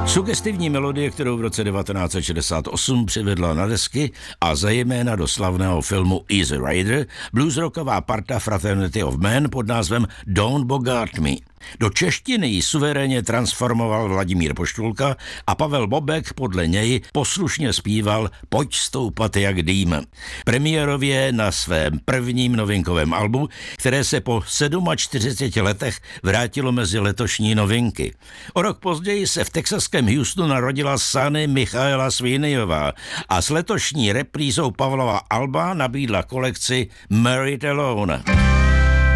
Sugestivní melodie, kterou v roce 1968 přivedla na desky a zejména do slavného filmu Easy Rider, bluesrocková parta Fraternity of Man pod názvem Don't Bogart Me. Do češtiny ji suverénně transformoval Vladimír Poštulka a Pavel Bobek podle něj poslušně zpíval Pojď stoupat jak dým. Premiérově na svém prvním novinkovém albu, které se po 47 letech vrátilo mezi letošní novinky. O rok později se v texaském Houstonu narodila Sunny Michaela Svinijová a s letošní reprízou Pavlova alba nabídla kolekci Married Alone.